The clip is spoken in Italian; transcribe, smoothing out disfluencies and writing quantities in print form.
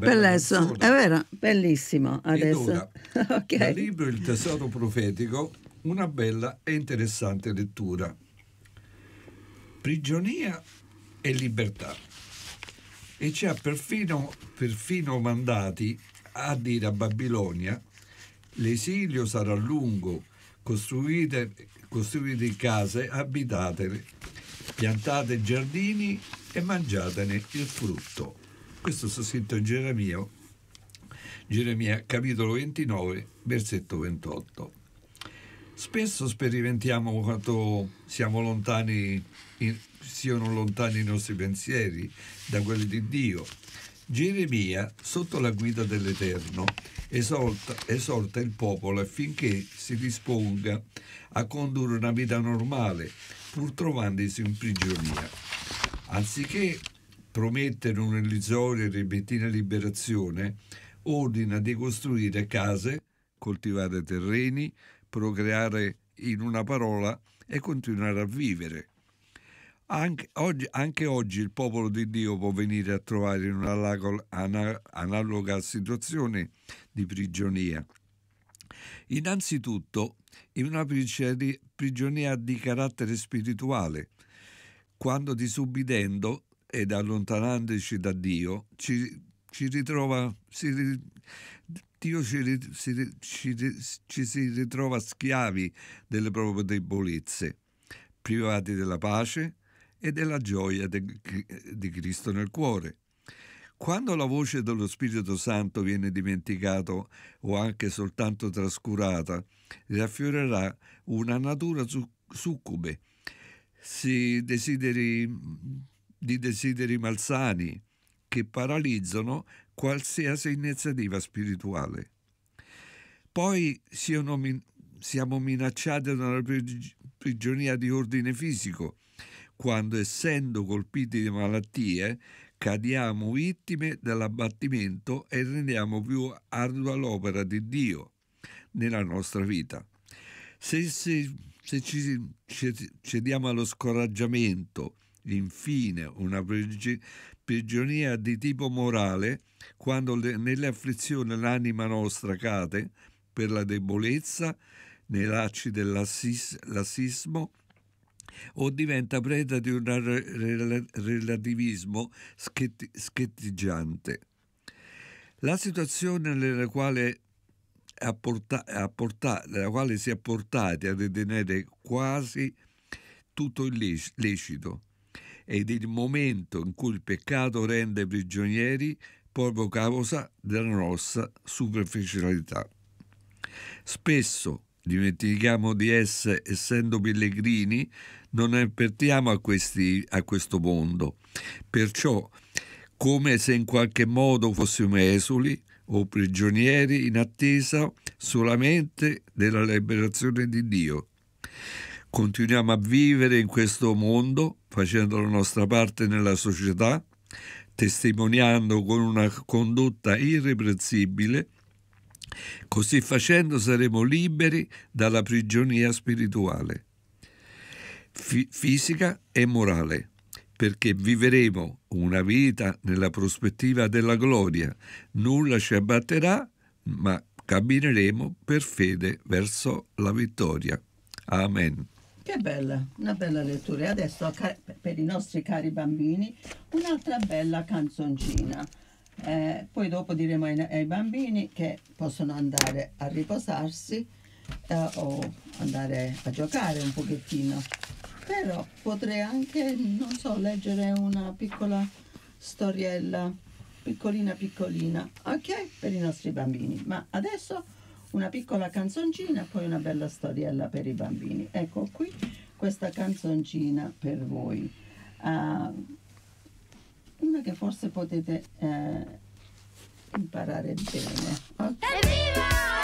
Bellissimo, è vero, bellissimo. Adesso. Ed ora, Ok. dal libro Il tesoro profetico, una bella e interessante lettura. Prigionia e libertà. E ci ha perfino mandati a dire a Babilonia: l'esilio sarà lungo, costruite case, abitatele, piantate giardini e mangiatene il frutto. Questo sta scritto in Geremia capitolo 29, versetto 28. Spesso sperimentiamo quanto siano lontani i nostri pensieri da quelli di Dio. Geremia, sotto la guida dell'Eterno, esorta il popolo affinché si disponga a condurre una vita normale, pur trovandosi in prigionia. Anziché promettere un'illusoria e repentina liberazione, ordina di costruire case, coltivare terreni, procreare, in una parola, e continuare a vivere. Anche oggi il popolo di Dio può venire a trovare in una analoga situazione di prigionia. Innanzitutto, in una prigionia di carattere spirituale, quando disubbidendo ed allontanandoci da Dio Dio ci si ritrova schiavi delle proprie debolezze, privati della pace e della gioia di Cristo nel cuore. Quando la voce dello Spirito Santo viene dimenticata o anche soltanto trascurata, riaffiorerà una natura succube, desideri malsani che paralizzano qualsiasi iniziativa spirituale. Poi siamo minacciati da una prigionia di ordine fisico, quando, essendo colpiti di malattie, cadiamo vittime dell'abbattimento e rendiamo più ardua l'opera di Dio nella nostra vita. Se ci cediamo allo scoraggiamento, infine una prigionia di tipo morale, quando nelle afflizioni l'anima nostra cade per la debolezza, nei lacci del lassismo, o diventa preda di un relativismo schettiggiante. La situazione nella quale si è portati a ritenere quasi tutto illecito, ed il momento in cui il peccato rende prigionieri proprio causa della nostra superficialità. Spesso dimentichiamo di essendo pellegrini, non appartiamo a questo mondo, perciò come se in qualche modo fossimo esuli o prigionieri in attesa solamente della liberazione di Dio. Continuiamo a vivere in questo mondo, facendo la nostra parte nella società, testimoniando con una condotta irreprensibile. Così facendo saremo liberi dalla prigionia spirituale, fisica e morale, perché viveremo una vita nella prospettiva della gloria. Nulla ci abbatterà, ma cammineremo per fede verso la vittoria. Amen. Che bella, una bella lettura. E adesso per i nostri cari bambini un'altra bella canzoncina. Poi dopo diremo ai bambini che possono andare a riposarsi o andare a giocare un pochettino. Però potrei anche, non so, leggere una piccola storiella, piccolina, ok? Per i nostri bambini. Ma adesso una piccola canzoncina, poi una bella storiella per i bambini. Ecco qui questa canzoncina per voi. Una che forse potete imparare bene. Okay?